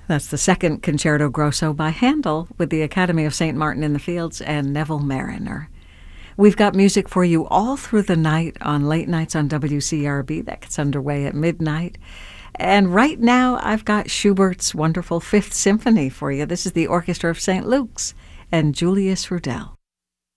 That's the second Concerto Grosso by Handel with the Academy of St. Martin in the Fields and Neville Marriner. We've got music for you all through the night on Late Nights on WCRB. That gets underway at midnight. And right now, I've got Schubert's wonderful Fifth Symphony for you. This is the Orchestra of St. Luke's and Julius Rudel.